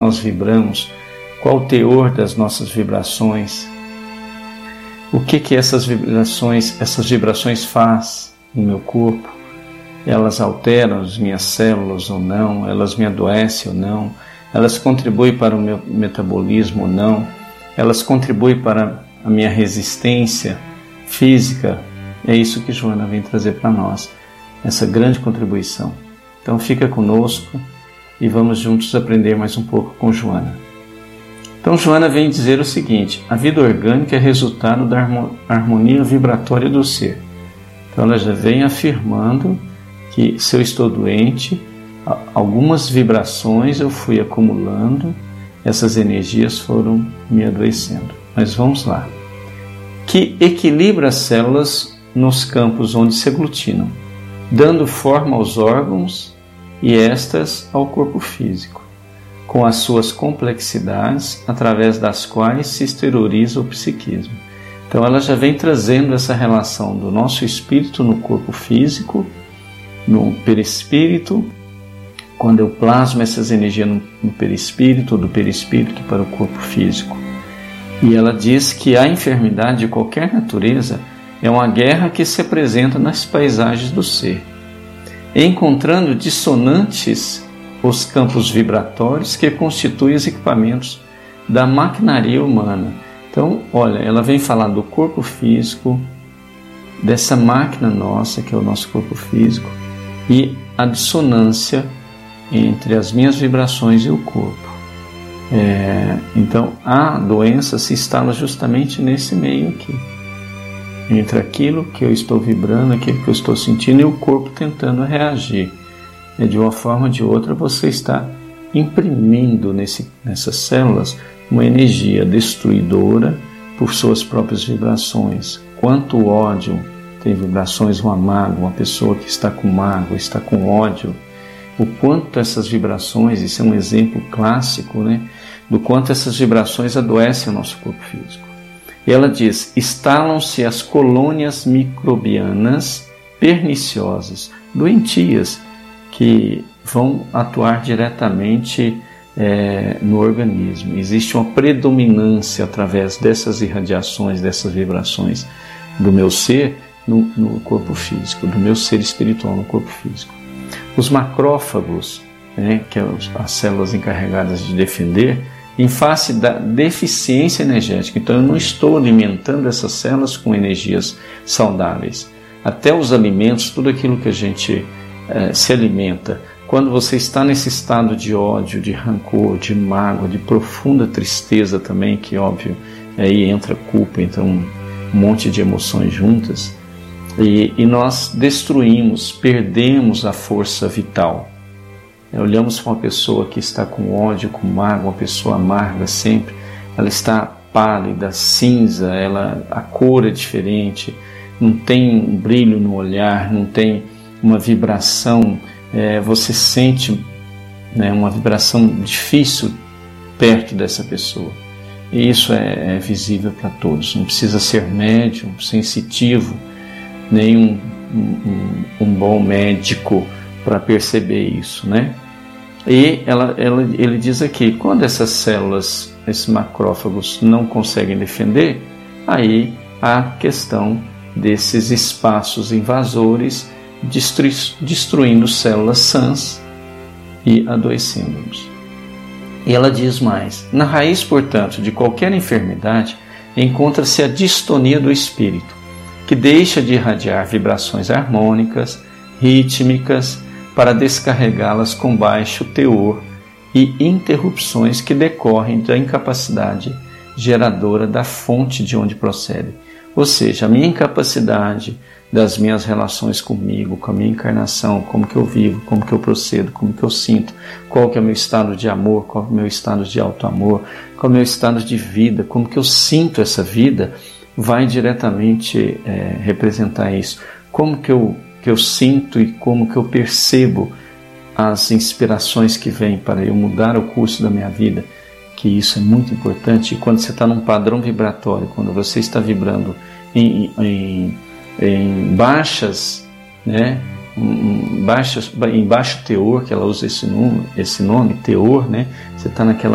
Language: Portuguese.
nós vibramos, qual o teor das nossas vibrações, o que essas vibrações faz no meu corpo. Elas alteram as minhas células ou não, elas me adoecem ou não, elas contribuem para o meu metabolismo ou não, elas contribuem para a minha resistência física. É isso que Joana vem trazer para nós, essa grande contribuição. Então fica conosco e vamos juntos aprender mais um pouco com Joana. Então Joana vem dizer o seguinte: a vida orgânica é resultado da harmonia vibratória do ser. Então ela já vem afirmando que se eu estou doente, algumas vibrações eu fui acumulando, essas energias foram me adoecendo. Mas vamos lá. Que equilibra as células nos campos onde se aglutinam, dando forma aos órgãos e estas ao corpo físico, com as suas complexidades, através das quais se exterioriza o psiquismo. Então ela já vem trazendo essa relação do nosso espírito no corpo físico, no perispírito, quando eu plasmo essas energias no perispírito, do perispírito para o corpo físico. E ela diz que a enfermidade de qualquer natureza é uma guerra que se apresenta nas paisagens do ser, encontrando dissonantes os campos vibratórios que constituem os equipamentos da maquinaria humana. Então, olha, ela vem falar do corpo físico, dessa máquina nossa, que é o nosso corpo físico, e a dissonância entre as minhas vibrações e o corpo. Então, a doença se instala justamente nesse meio aqui, entre aquilo que eu estou vibrando, aquilo que eu estou sentindo e o corpo tentando reagir. De uma forma ou de outra, você está imprimindo nessas células uma energia destruidora por suas próprias vibrações. Quanto o ódio tem vibrações, uma mágoa, uma pessoa que está com mágoa, está com ódio, o quanto essas vibrações, isso é um exemplo clássico, do quanto essas vibrações adoecem o nosso corpo físico. E ela diz: instalam-se as colônias microbianas perniciosas, doentias, que vão atuar diretamente no organismo. Existe uma predominância através dessas irradiações, dessas vibrações do meu ser no corpo físico, do meu ser espiritual no corpo físico. Os macrófagos, que são as células encarregadas de defender, em face da deficiência energética. Então eu não estou alimentando essas células com energias saudáveis. Até os alimentos, tudo aquilo que a gente se alimenta, quando você está nesse estado de ódio, de rancor, de mágoa, de profunda tristeza também, que óbvio, aí entra culpa, entra um monte de emoções juntas, e nós destruímos, perdemos a força vital. Olhamos para uma pessoa que está com ódio, com mágoa, uma pessoa amarga sempre, ela está pálida, cinza, a cor é diferente, não tem um brilho no olhar, não tem uma vibração, você sente uma vibração difícil perto dessa pessoa. E isso é visível para todos, não precisa ser médium, sensitivo, nem um bom médico para perceber isso, E ele diz aqui, quando essas células, esses macrófagos não conseguem defender, aí há a questão desses espaços invasores destruindo células sãs e adoecendo-nos. E ela diz mais: na raiz, portanto, de qualquer enfermidade encontra-se a distonia do espírito, que deixa de irradiar vibrações harmônicas, rítmicas, para descarregá-las com baixo teor e interrupções que decorrem da incapacidade geradora da fonte de onde procede. Ou seja, a minha incapacidade das minhas relações comigo, com a minha encarnação, como que eu vivo, como que eu procedo, como que eu sinto, qual que é o meu estado de amor, qual é o meu estado de auto-amor, qual é o meu estado de vida, como que eu sinto essa vida, vai diretamente representar isso. Como que eu sinto e como que eu percebo as inspirações que vêm para eu mudar o curso da minha vida, que isso é muito importante. E quando você está num padrão vibratório, quando você está vibrando em baixas, em baixo teor, que ela usa esse nome teor, você está naquela